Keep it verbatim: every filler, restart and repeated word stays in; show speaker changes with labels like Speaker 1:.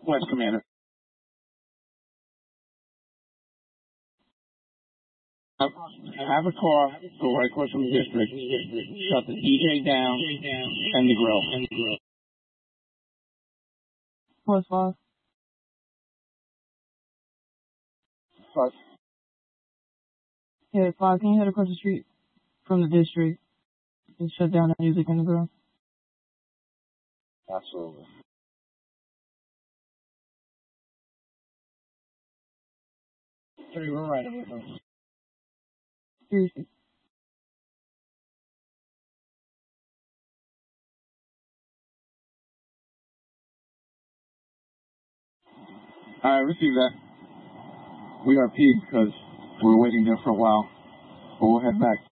Speaker 1: West, Commander. Have, have a car go right across from the district, shut the D J down, and the grill. And the grill.
Speaker 2: What's five?
Speaker 1: Five.
Speaker 2: Yeah, five. Can you head across the street from the district and shut down the music in the grill?
Speaker 1: Absolutely. Three, we're right away from us.
Speaker 2: Seriously.
Speaker 1: I received that. We are P because we were waiting there for a while, but we'll head back.